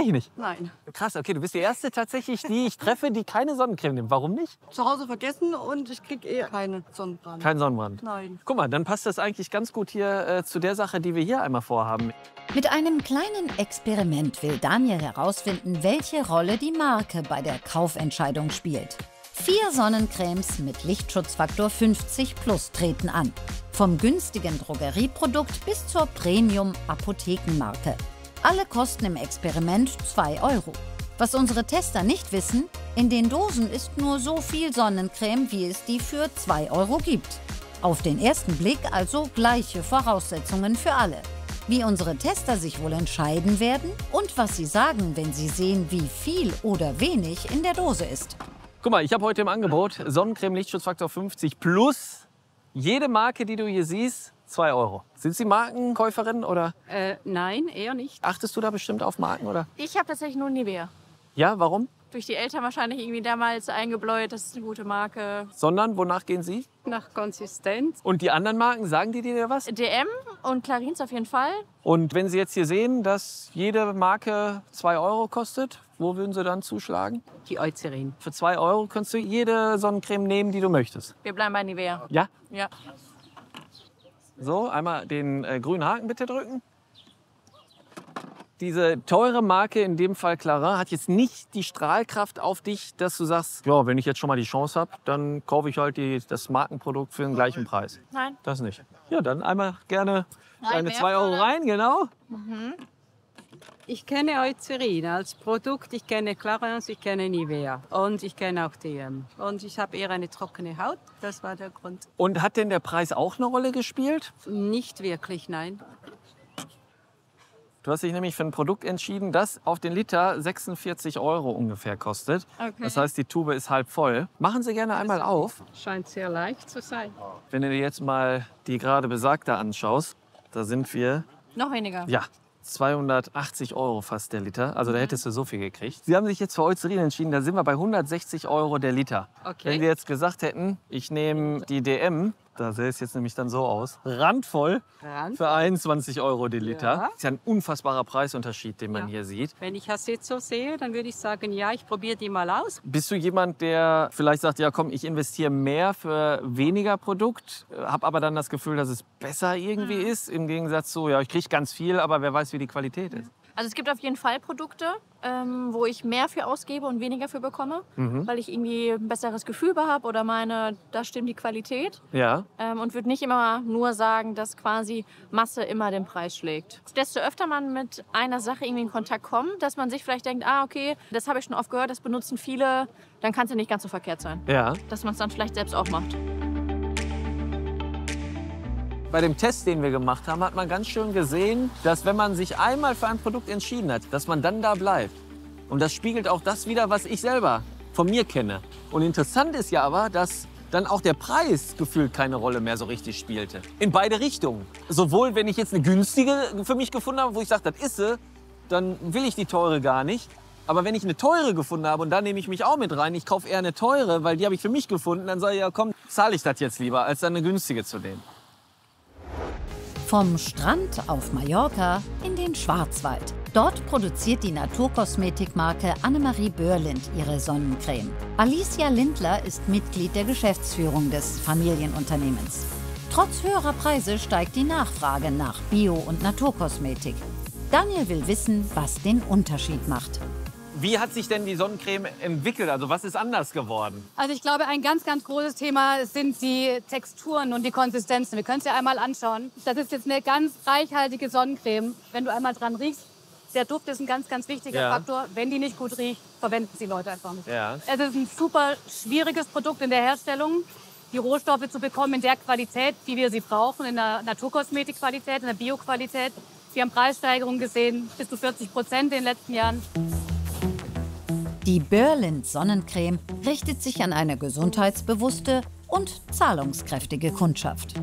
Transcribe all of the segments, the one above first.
Tatsächlich nicht? Nein. Krass, okay, du bist die Erste tatsächlich, die ich treffe, die keine Sonnencreme nimmt. Warum nicht? Zu Hause vergessen und ich kriege eher keinen Sonnenbrand. Kein Sonnenbrand? Nein. Guck mal, dann passt das eigentlich ganz gut hier zu der Sache, die wir hier einmal vorhaben. Mit einem kleinen Experiment will Daniel herausfinden, welche Rolle die Marke bei der Kaufentscheidung spielt. 4 Sonnencremes mit Lichtschutzfaktor 50+ treten an. Vom günstigen Drogerieprodukt bis zur Premium-Apothekenmarke. Alle kosten im Experiment 2 €. Was unsere Tester nicht wissen, in den Dosen ist nur so viel Sonnencreme, wie es die für 2 € gibt. Auf den ersten Blick also gleiche Voraussetzungen für alle. Wie unsere Tester sich wohl entscheiden werden und was sie sagen, wenn sie sehen, wie viel oder wenig in der Dose ist. Guck mal, ich habe heute im Angebot Sonnencreme Lichtschutzfaktor 50 plus jede Marke, die du hier siehst, 2 €. Sind Sie Markenkäuferin oder Nein, eher nicht. achtest du da bestimmt auf Marken, oder? Ich habe tatsächlich nur Nivea. Ja, warum? Durch die Eltern wahrscheinlich irgendwie damals eingebläut, das ist eine gute Marke. Sondern, wonach gehen Sie? Nach Konsistenz. Und die anderen Marken, sagen die dir was? DM und Clarins auf jeden Fall. Und wenn Sie jetzt hier sehen, dass jede Marke 2 € kostet, wo würden Sie dann zuschlagen? Die Eucerin. Für 2 € kannst du jede Sonnencreme nehmen, die du möchtest. Wir bleiben bei Nivea. Ja? Ja. So, einmal den grünen Haken bitte drücken. Diese teure Marke, in dem Fall Clarins, hat jetzt nicht die Strahlkraft auf dich, dass du sagst, ja, wenn ich jetzt schon mal die Chance habe, dann kaufe ich halt das Markenprodukt für den gleichen Preis. Nein. Das nicht. Ja, dann einmal gerne deine mehr 2 € vorne. rein, genau. Ich kenne Eucerin als Produkt, ich kenne Clarins, ich kenne Nivea und ich kenne auch DM. Und ich habe eher eine trockene Haut, das war der Grund. Und hat denn der Preis auch eine Rolle gespielt? Nicht wirklich, nein. Du hast dich nämlich für ein Produkt entschieden, das auf den Liter 46 € ungefähr kostet. Okay. Das heißt, die Tube ist halb voll. Machen Sie gerne einmal auf. Scheint sehr leicht zu sein. Wenn du dir jetzt mal die gerade besagte anschaust, da sind wir, Noch weniger. ja, 280 € fast der Liter. Also da hättest du so viel gekriegt. Sie haben sich jetzt für Eucerin entschieden, da sind wir bei 160 € der Liter. Okay. Wenn Sie jetzt gesagt hätten, ich nehme die DM, da sähe es jetzt nämlich dann so aus, randvoll für 21 € die Liter. Ja. Das ist ja ein unfassbarer Preisunterschied, den man Ja. hier sieht. Wenn ich das jetzt so sehe, dann würde ich sagen, ja, ich probiere die mal aus. Bist du jemand, der vielleicht sagt, ja komm, ich investiere mehr für weniger Produkt, habe aber dann das Gefühl, dass es besser irgendwie ist, im Gegensatz zu, ja, ich kriege ganz viel, aber wer weiß, wie die Qualität ist. Also es gibt auf jeden Fall Produkte, wo ich mehr für ausgebe und weniger für bekomme, weil ich irgendwie ein besseres Gefühl habe oder meine, da stimmt die Qualität. Ja, Und würde nicht immer nur sagen, dass quasi Masse immer den Preis schlägt. Desto öfter man mit einer Sache irgendwie in Kontakt kommt, dass man sich vielleicht denkt, ah okay, das habe ich schon oft gehört, das benutzen viele, dann kann es ja nicht ganz so verkehrt sein. ja. Dass man es dann vielleicht selbst auch macht. Bei dem Test, den wir gemacht haben, hat man ganz schön gesehen, dass wenn man sich einmal für ein Produkt entschieden hat, dass man dann da bleibt. Und das spiegelt auch das wider, was ich selber von mir kenne. Und interessant ist ja aber, dass dann auch der Preis gefühlt keine Rolle mehr so richtig spielte. In beide Richtungen. Sowohl, wenn ich jetzt eine günstige für mich gefunden habe, wo ich sage, das ist sie, dann will ich die teure gar nicht. Aber wenn ich eine teure gefunden habe und da nehme ich mich auch mit rein, ich kaufe eher eine teure, weil die habe ich für mich gefunden, dann sage ich, ja komm, zahle ich das jetzt lieber, als dann eine günstige zu nehmen. Vom Strand auf Mallorca in den Schwarzwald. Dort produziert die Naturkosmetikmarke Annemarie Börlind ihre Sonnencreme. Alicia Lindler ist Mitglied der Geschäftsführung des Familienunternehmens. Trotz höherer Preise steigt die Nachfrage nach Bio- und Naturkosmetik. Daniel will wissen, was den Unterschied macht. Wie hat sich denn die Sonnencreme entwickelt? Also was ist anders geworden? Also ich glaube, ein ganz, ganz großes Thema sind die Texturen und die Konsistenzen. Wir können es ja einmal anschauen. Das ist jetzt eine ganz reichhaltige Sonnencreme. Wenn du einmal dran riechst, der Duft ist ein ganz, ganz wichtiger Ja. Faktor. Wenn die nicht gut riecht, verwenden sie Leute einfach nicht. Ja. Es ist ein super schwieriges Produkt in der Herstellung, die Rohstoffe zu bekommen in der Qualität, wie wir sie brauchen, in der Naturkosmetikqualität, in der Bioqualität. Wir haben Preissteigerungen gesehen, bis zu 40% in den letzten Jahren. Die Börlind Sonnencreme richtet sich an eine gesundheitsbewusste und zahlungskräftige Kundschaft.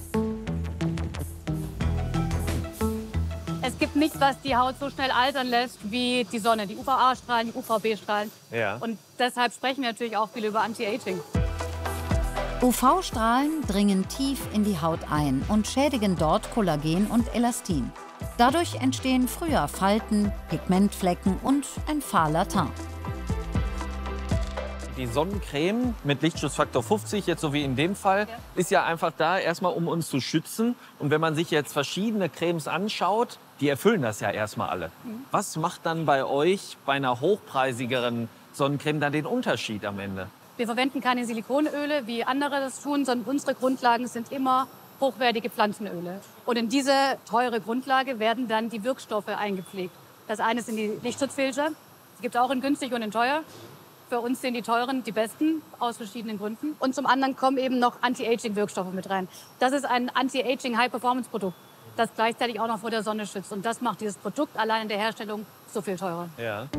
Es gibt nichts, was die Haut so schnell altern lässt wie die Sonne, die UVA-Strahlen, die UVB-Strahlen. Ja. Und deshalb sprechen wir natürlich auch viel über Anti-Aging. UV-Strahlen dringen tief in die Haut ein und schädigen dort Kollagen und Elastin. Dadurch entstehen früher Falten, Pigmentflecken und ein fahler Teint. Die Sonnencreme mit Lichtschutzfaktor 50, jetzt so wie in dem Fall, ist ja einfach da erstmal, um uns zu schützen. Und wenn man sich jetzt verschiedene Cremes anschaut, die erfüllen das ja erstmal alle. Was macht dann bei euch bei einer hochpreisigeren Sonnencreme dann den Unterschied am Ende? Wir verwenden keine Silikonöle, wie andere das tun, sondern unsere Grundlagen sind immer hochwertige Pflanzenöle. Und in diese teure Grundlage werden dann die Wirkstoffe eingepflegt. Das eine sind die Lichtschutzfilter, die gibt es auch in günstig und in teuer. Für uns sind die teuren die besten, aus verschiedenen Gründen. Und zum anderen kommen eben noch Anti-Aging-Wirkstoffe mit rein. Das ist ein Anti-Aging-High-Performance-Produkt, das gleichzeitig auch noch vor der Sonne schützt. Und das macht dieses Produkt allein in der Herstellung so viel teurer. Ja.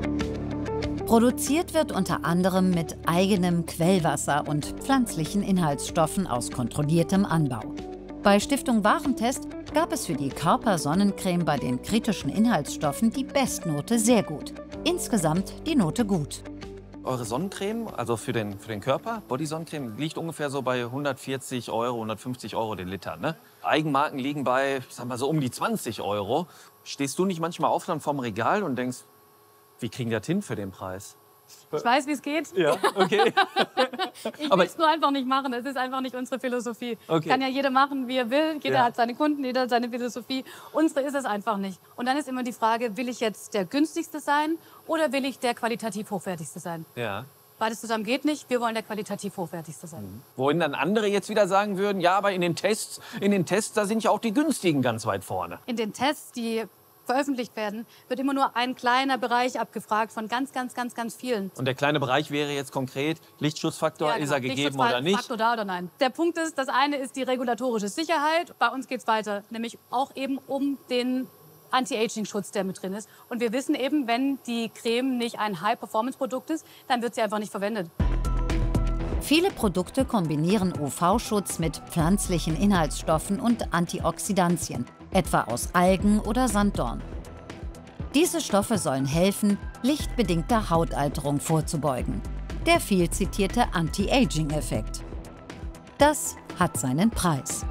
Produziert wird unter anderem mit eigenem Quellwasser und pflanzlichen Inhaltsstoffen aus kontrolliertem Anbau. Bei Stiftung Warentest gab es für die Körper-Sonnencreme bei den kritischen Inhaltsstoffen die Bestnote sehr gut. Insgesamt die Note gut. Eure Sonnencreme, also für den Körper, Body-Sonnencreme, liegt ungefähr so bei 140 €, 150 € den Liter. Ne? Eigenmarken liegen bei, ich sag mal so um die 20 €. Stehst du nicht manchmal auf dann vorm Regal und denkst, wie kriegen die das hin für den Preis? Ich weiß, wie es geht. Ja, okay. Ich will es nur einfach nicht machen. Es ist einfach nicht unsere Philosophie. Okay. Kann ja jeder machen, wie er will. Jeder Ja. hat seine Kunden, jeder hat seine Philosophie. Unsere ist es einfach nicht. Und dann ist immer die Frage, will ich jetzt der günstigste sein oder will ich der qualitativ hochwertigste sein? Ja. Beides zusammen geht nicht. Wir wollen der qualitativ hochwertigste sein. Wohin dann andere jetzt wieder sagen würden, ja, aber in den Tests, da sind ja auch die günstigen ganz weit vorne. In den Tests, die veröffentlicht werden, wird immer nur ein kleiner Bereich abgefragt von ganz vielen. Und der kleine Bereich wäre jetzt konkret, Lichtschutzfaktor, Ja, ist genau. er gegeben oder nicht? Faktor da oder nein. Der Punkt ist, das eine ist die regulatorische Sicherheit. Bei uns geht es weiter, nämlich auch eben um den Anti-Aging-Schutz, der mit drin ist. Und wir wissen eben, wenn die Creme nicht ein High-Performance-Produkt ist, dann wird sie einfach nicht verwendet. Viele Produkte kombinieren UV-Schutz mit pflanzlichen Inhaltsstoffen und Antioxidantien, etwa aus Algen oder Sanddorn. Diese Stoffe sollen helfen, lichtbedingter Hautalterung vorzubeugen. Der viel zitierte Anti-Aging-Effekt. Das hat seinen Preis.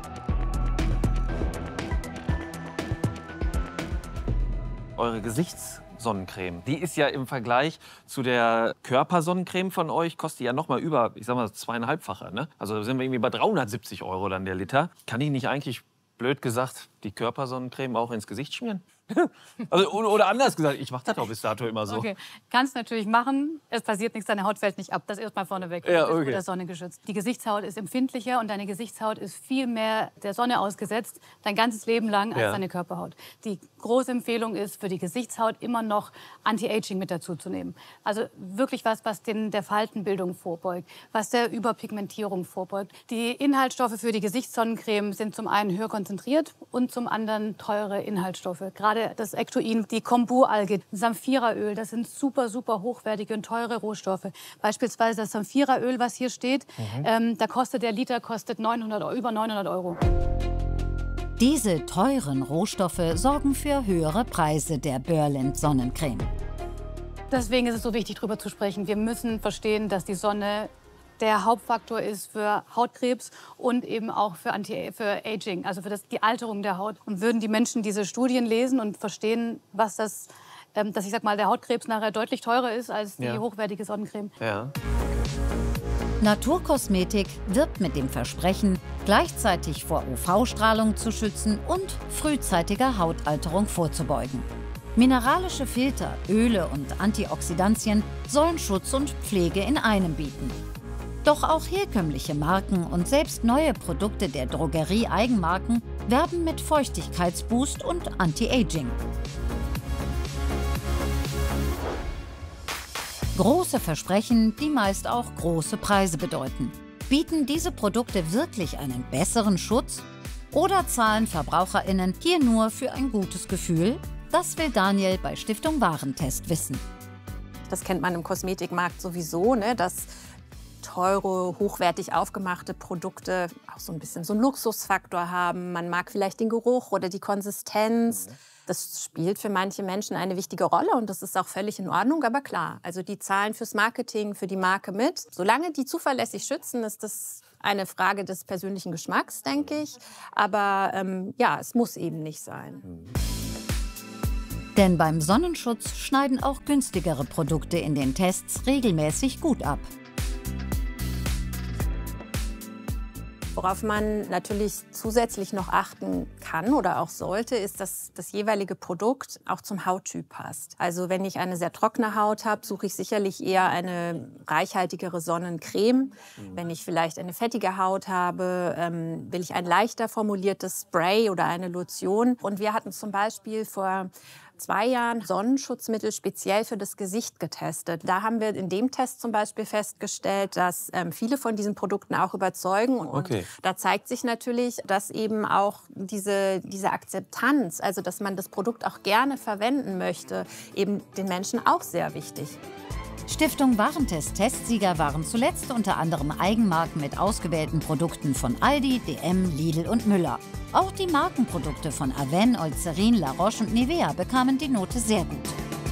Eure Gesichtssonnencreme, die ist ja im Vergleich zu der Körpersonnencreme von euch, kostet ja noch mal über, ich sag mal, 2,5-fache. Ne? Also da sind wir irgendwie bei 370 € dann der Liter. Kann ich nicht eigentlich, blöd gesagt, die Körpersonnencreme auch ins Gesicht schmieren? Also, oder anders gesagt, ich mache das doch bis dato immer so. Okay, kannst natürlich machen. Es passiert nichts, deine Haut fällt nicht ab. Das erstmal vorneweg. Ja, Du bist okay. vor der Sonne geschützt. Die Gesichtshaut ist empfindlicher und deine Gesichtshaut ist viel mehr der Sonne ausgesetzt, dein ganzes Leben lang, als Ja. deine Körperhaut. Die große Empfehlung ist, für die Gesichtshaut immer noch Anti-Aging mit dazu zu nehmen. Also wirklich was der Faltenbildung vorbeugt, was der Überpigmentierung vorbeugt. Die Inhaltsstoffe für die Gesichtssonnencreme sind zum einen höher konzentriert und zum anderen teure Inhaltsstoffe. Gerade das Ectoin, die Kombu-Alge, Samphiraöl, das sind super hochwertige und teure Rohstoffe. Beispielsweise das Samphiraöl, was hier steht, da kostet der Liter über 900 €. Diese teuren Rohstoffe sorgen für höhere Preise der Berland Sonnencreme. Deswegen ist es so wichtig, darüber zu sprechen. Wir müssen verstehen, dass die Sonne der Hauptfaktor ist für Hautkrebs und eben auch für Aging, also für die Alterung der Haut. Und würden die Menschen diese Studien lesen und verstehen, dass ich sag mal, der Hautkrebs nachher deutlich teurer ist als die hochwertige Sonnencreme. Ja. Naturkosmetik wirbt mit dem Versprechen, gleichzeitig vor UV-Strahlung zu schützen und frühzeitiger Hautalterung vorzubeugen. Mineralische Filter, Öle und Antioxidantien sollen Schutz und Pflege in einem bieten. Doch auch herkömmliche Marken und selbst neue Produkte der Drogerie-Eigenmarken werben mit Feuchtigkeitsboost und Anti-Aging. Große Versprechen, die meist auch große Preise bedeuten. Bieten diese Produkte wirklich einen besseren Schutz? Oder zahlen VerbraucherInnen hier nur für ein gutes Gefühl? Das will Daniel bei Stiftung Warentest wissen. Das kennt man im Kosmetikmarkt sowieso, ne? Dass teure, hochwertig aufgemachte Produkte auch so ein bisschen so einen Luxusfaktor haben. Man mag vielleicht den Geruch oder die Konsistenz. Das spielt für manche Menschen eine wichtige Rolle und das ist auch völlig in Ordnung. Aber klar, also die zahlen fürs Marketing, für die Marke mit. Solange die zuverlässig schützen, ist das eine Frage des persönlichen Geschmacks, denke ich. Aber ja, es muss eben nicht sein. Denn beim Sonnenschutz schneiden auch günstigere Produkte in den Tests regelmäßig gut ab. Worauf man natürlich zusätzlich noch achten kann oder auch sollte, ist, dass das jeweilige Produkt auch zum Hauttyp passt. Also wenn ich eine sehr trockene Haut habe, suche ich sicherlich eher eine reichhaltigere Sonnencreme. Wenn ich vielleicht eine fettige Haut habe, will ich ein leichter formuliertes Spray oder eine Lotion. Und wir hatten zum Beispiel vor 2 Jahren Sonnenschutzmittel speziell für das Gesicht getestet. Da haben wir in dem Test zum Beispiel festgestellt, dass viele von diesen Produkten auch überzeugen. Und da zeigt sich natürlich, dass eben auch diese Akzeptanz, also dass man das Produkt auch gerne verwenden möchte, eben den Menschen auch sehr wichtig. Stiftung Warentest-Testsieger waren zuletzt unter anderem Eigenmarken mit ausgewählten Produkten von Aldi, DM, Lidl und Müller. Auch die Markenprodukte von Avène, Eucerin, La Roche und Nivea bekamen die Note sehr gut.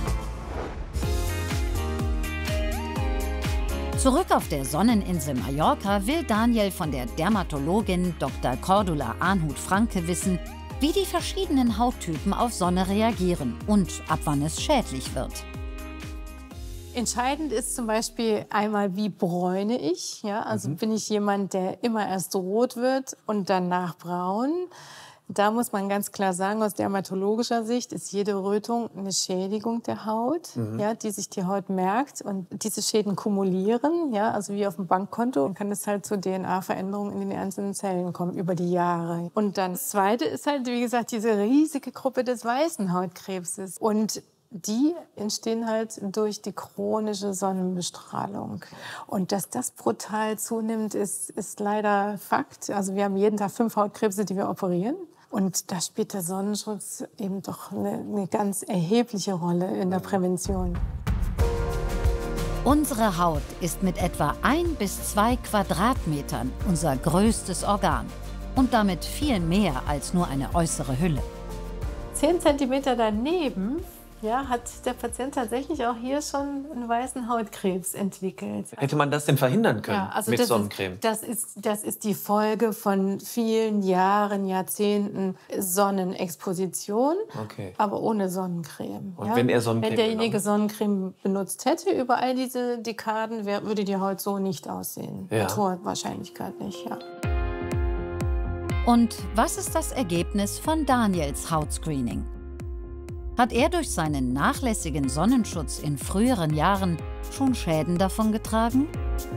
Zurück auf der Sonneninsel Mallorca will Daniel von der Dermatologin Dr. Cordula Arnhut-Franke wissen, wie die verschiedenen Hauttypen auf Sonne reagieren und ab wann es schädlich wird. Entscheidend ist zum Beispiel einmal, wie bräune ich. Ja? Also bin ich jemand, der immer erst rot wird und danach braun. Da muss man ganz klar sagen, aus dermatologischer Sicht ist jede Rötung eine Schädigung der Haut, ja, die sich die Haut merkt. Und diese Schäden kumulieren, ja, also wie auf dem Bankkonto, und kann es halt zu DNA-Veränderungen in den einzelnen Zellen kommen über die Jahre. Und dann das Zweite ist halt, wie gesagt, diese riesige Gruppe des weißen Hautkrebses. Und die entstehen halt durch die chronische Sonnenbestrahlung. Und dass das brutal zunimmt, ist leider Fakt. Also wir haben jeden Tag 5 Hautkrebse, die wir operieren. Und da spielt der Sonnenschutz eben doch eine ganz erhebliche Rolle in der Prävention. Unsere Haut ist mit etwa 1 bis 2 Quadratmetern unser größtes Organ. Und damit viel mehr als nur eine äußere Hülle. 10 Zentimeter daneben, ja, hat der Patient tatsächlich auch hier schon einen weißen Hautkrebs entwickelt. Hätte man das denn verhindern können, ja, also mit das Sonnencreme? Das ist die Folge von vielen Jahren, Jahrzehnten Sonnenexposition, aber ohne Sonnencreme. Und wenn er Sonnencreme Wenn derjenige Sonnencreme benutzt hätte über all diese Dekaden, würde die Haut so nicht aussehen. Ja. Mit hoher Wahrscheinlichkeit nicht, ja. Und was ist das Ergebnis von Daniels Hautscreening? Hat er durch seinen nachlässigen Sonnenschutz in früheren Jahren schon Schäden davongetragen?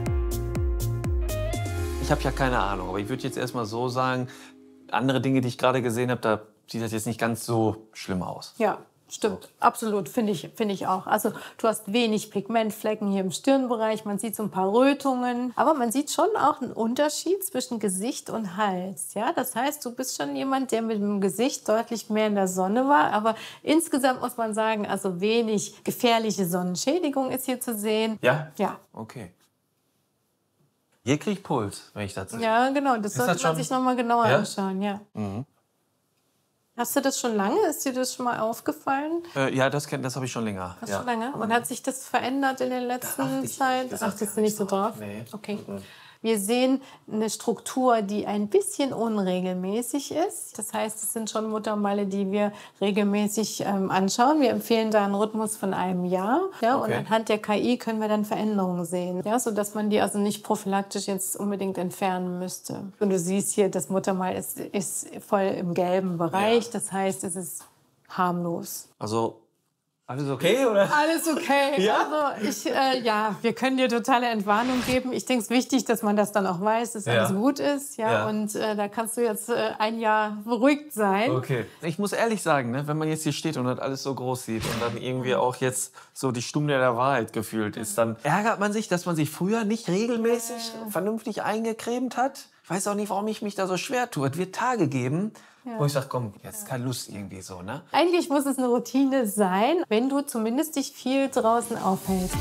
Ich habe ja keine Ahnung, aber ich würde jetzt erst mal so sagen, andere Dinge, die ich gerade gesehen habe, da sieht das jetzt nicht ganz so schlimm aus. Ja, stimmt. Absolut, finde ich auch. Also du hast wenig Pigmentflecken hier im Stirnbereich, man sieht so ein paar Rötungen, aber man sieht schon auch einen Unterschied zwischen Gesicht und Hals. Ja? Das heißt, du bist schon jemand, der mit dem Gesicht deutlich mehr in der Sonne war, aber insgesamt muss man sagen, also wenig gefährliche Sonnenschädigung ist hier zu sehen. Ja? Ja. Okay. Hier kriege ich Puls, wenn ich das sehe. Ja, genau, das sollte man sich noch mal genauer anschauen. Ja. Mhm. Hast du das schon lange? Ist dir das schon mal aufgefallen? Ja, das habe ich schon länger. Hast du schon lange? Und hat sich das verändert in der letzten Zeit? Achtest du nicht so drauf? Nee. Okay. Wir sehen eine Struktur, die ein bisschen unregelmäßig ist. Das heißt, es sind schon Muttermale, die wir regelmäßig anschauen. Wir empfehlen da einen Rhythmus von einem Jahr. Ja, und anhand der KI können wir dann Veränderungen sehen, ja, sodass man die also nicht prophylaktisch jetzt unbedingt entfernen müsste. Und du siehst hier, das Muttermal ist voll im gelben Bereich. Das heißt, es ist harmlos. Also alles okay, oder? Alles okay. Ja? Also wir können dir totale Entwarnung geben. Ich denke, es ist wichtig, dass man das dann auch weiß, dass alles gut ist. Ja? Und da kannst du jetzt ein Jahr beruhigt sein. Okay. Ich muss ehrlich sagen, ne, wenn man jetzt hier steht und das alles so groß sieht und dann irgendwie auch jetzt so die Stunde der Wahrheit gefühlt ist, dann ärgert man sich, dass man sich früher nicht regelmäßig vernünftig eingecremt hat. Ich weiß auch nicht, warum ich mich da so schwer tue. Es wird Tage geben, wo ich sage, komm, jetzt keine Lust irgendwie so, ne? Eigentlich muss es eine Routine sein, wenn du zumindest dich viel draußen aufhältst.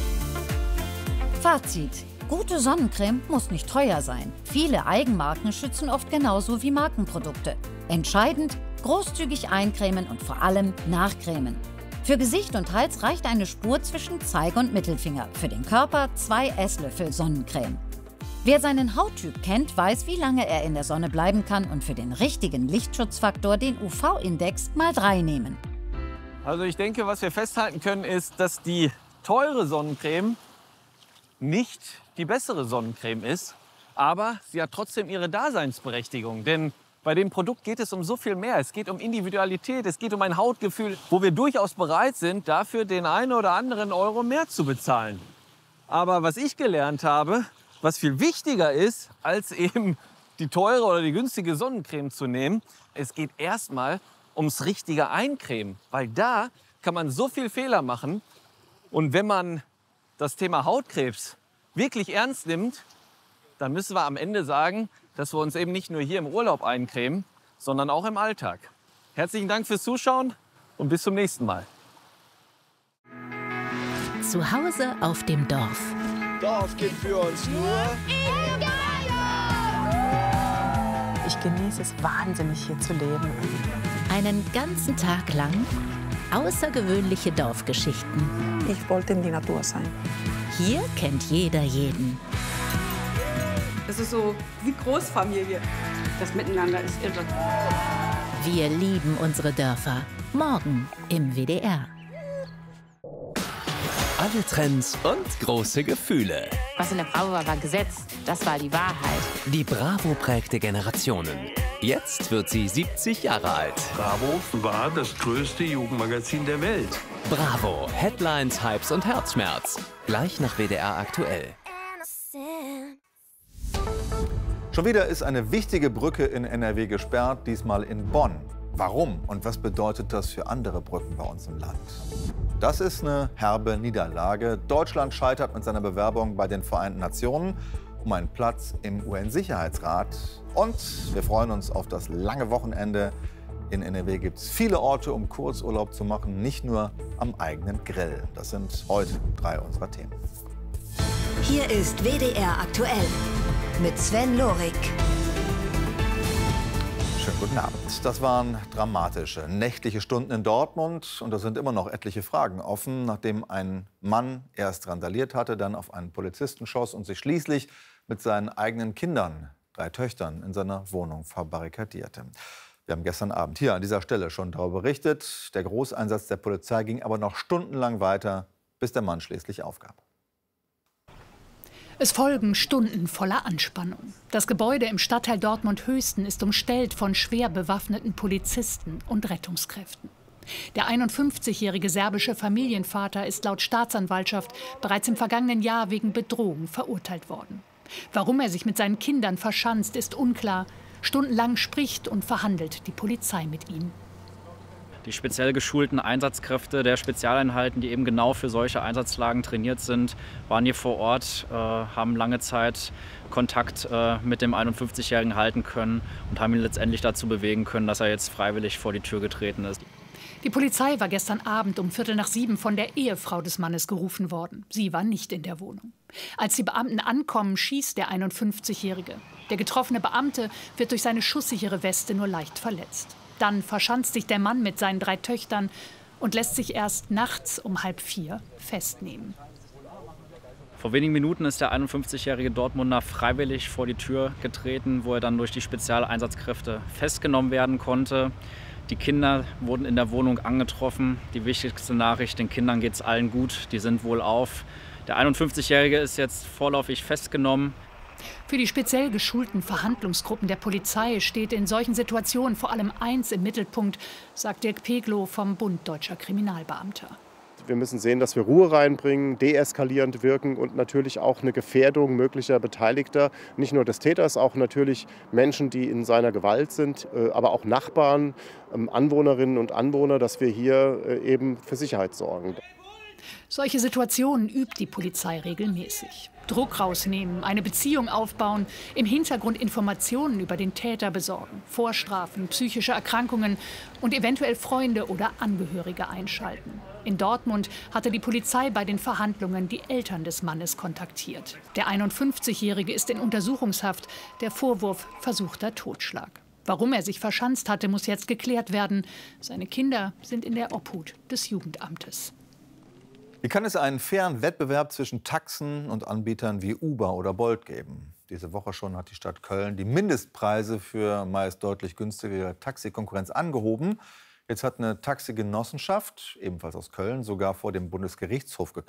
Fazit. Gute Sonnencreme muss nicht teuer sein. Viele Eigenmarken schützen oft genauso wie Markenprodukte. Entscheidend, großzügig eincremen und vor allem nachcremen. Für Gesicht und Hals reicht eine Spur zwischen Zeige und Mittelfinger. Für den Körper 2 Esslöffel Sonnencreme. Wer seinen Hauttyp kennt, weiß, wie lange er in der Sonne bleiben kann und für den richtigen Lichtschutzfaktor den UV-Index mal 3 nehmen. Also ich denke, was wir festhalten können, ist, dass die teure Sonnencreme nicht die bessere Sonnencreme ist. Aber sie hat trotzdem ihre Daseinsberechtigung. Denn bei dem Produkt geht es um so viel mehr. Es geht um Individualität, es geht um ein Hautgefühl, wo wir durchaus bereit sind, dafür den einen oder anderen Euro mehr zu bezahlen. Aber was ich gelernt habe, was viel wichtiger ist, als eben die teure oder die günstige Sonnencreme zu nehmen, es geht erstmal ums richtige Eincremen. Weil da kann man so viel Fehler machen. Und wenn man das Thema Hautkrebs wirklich ernst nimmt, dann müssen wir am Ende sagen, dass wir uns eben nicht nur hier im Urlaub eincremen, sondern auch im Alltag. Herzlichen Dank fürs Zuschauen und bis zum nächsten Mal. Zu Hause auf dem Dorf. Dorf gibt für uns nur Ich genieße es wahnsinnig, hier zu leben. Einen ganzen Tag lang außergewöhnliche Dorfgeschichten. Ich wollte in die Natur sein. Hier kennt jeder jeden. Das ist so wie Großfamilie. Das Miteinander ist irre. Wir lieben unsere Dörfer. Morgen im WDR. Alle Trends und große Gefühle. Was in der Bravo war gesetzt. Das war die Wahrheit. Die Bravo prägte Generationen. Jetzt wird sie 70 Jahre alt. Bravo war das größte Jugendmagazin der Welt. Bravo. Headlines, Hypes und Herzschmerz. Gleich nach WDR aktuell. Schon wieder ist eine wichtige Brücke in NRW gesperrt, diesmal in Bonn. Warum und was bedeutet das für andere Brücken bei uns im Land? Das ist eine herbe Niederlage. Deutschland scheitert mit seiner Bewerbung bei den Vereinten Nationen um einen Platz im UN-Sicherheitsrat. Und wir freuen uns auf das lange Wochenende. In NRW gibt es viele Orte, um Kurzurlaub zu machen, nicht nur am eigenen Grill. Das sind heute 3 unserer Themen. Hier ist WDR aktuell mit Sven Lorik. Schönen guten Abend. Das waren dramatische, nächtliche Stunden in Dortmund. Und da sind immer noch etliche Fragen offen, nachdem ein Mann erst randaliert hatte, dann auf einen Polizisten schoss und sich schließlich mit seinen eigenen Kindern, 3 Töchtern, in seiner Wohnung verbarrikadierte. Wir haben gestern Abend hier an dieser Stelle schon darüber berichtet. Der Großeinsatz der Polizei ging aber noch stundenlang weiter, bis der Mann schließlich aufgab. Es folgen Stunden voller Anspannung. Das Gebäude im Stadtteil Dortmund-Höchsten ist umstellt von schwer bewaffneten Polizisten und Rettungskräften. Der 51-jährige serbische Familienvater ist laut Staatsanwaltschaft bereits im vergangenen Jahr wegen Bedrohung verurteilt worden. Warum er sich mit seinen Kindern verschanzt, ist unklar. Stundenlang spricht und verhandelt die Polizei mit ihm. Die speziell geschulten Einsatzkräfte der Spezialeinheiten, die eben genau für solche Einsatzlagen trainiert sind, waren hier vor Ort, haben lange Zeit Kontakt mit dem 51-Jährigen halten können und haben ihn letztendlich dazu bewegen können, dass er jetzt freiwillig vor die Tür getreten ist. Die Polizei war gestern Abend um 6:15 von der Ehefrau des Mannes gerufen worden. Sie war nicht in der Wohnung. Als die Beamten ankommen, schießt der 51-Jährige. Der getroffene Beamte wird durch seine schusssichere Weste nur leicht verletzt. Dann verschanzt sich der Mann mit seinen 3 Töchtern und lässt sich erst nachts um 3:30 festnehmen. Vor wenigen Minuten ist der 51-jährige Dortmunder freiwillig vor die Tür getreten, wo er dann durch die Spezialeinsatzkräfte festgenommen werden konnte. Die Kinder wurden in der Wohnung angetroffen. Die wichtigste Nachricht, den Kindern geht es allen gut, die sind wohlauf. Der 51-jährige ist jetzt vorläufig festgenommen. Für die speziell geschulten Verhandlungsgruppen der Polizei steht in solchen Situationen vor allem eins im Mittelpunkt, sagt Dirk Peglow vom Bund Deutscher Kriminalbeamter. Wir müssen sehen, dass wir Ruhe reinbringen, deeskalierend wirken und natürlich auch eine Gefährdung möglicher Beteiligter, nicht nur des Täters, auch natürlich Menschen, die in seiner Gewalt sind, aber auch Nachbarn, Anwohnerinnen und Anwohner, dass wir hier eben für Sicherheit sorgen. Solche Situationen übt die Polizei regelmäßig. Druck rausnehmen, eine Beziehung aufbauen, im Hintergrund Informationen über den Täter besorgen, Vorstrafen, psychische Erkrankungen und eventuell Freunde oder Angehörige einschalten. In Dortmund hatte die Polizei bei den Verhandlungen die Eltern des Mannes kontaktiert. Der 51-Jährige ist in Untersuchungshaft, der Vorwurf versuchter Totschlag. Warum er sich verschanzt hatte, muss jetzt geklärt werden. Seine Kinder sind in der Obhut des Jugendamtes. Wie kann es einen fairen Wettbewerb zwischen Taxen und Anbietern wie Uber oder Bolt geben? Diese Woche schon hat die Stadt Köln die Mindestpreise für meist deutlich günstigere Taxikonkurrenz angehoben. Jetzt hat eine Taxigenossenschaft, ebenfalls aus Köln, sogar vor dem Bundesgerichtshof geklagt.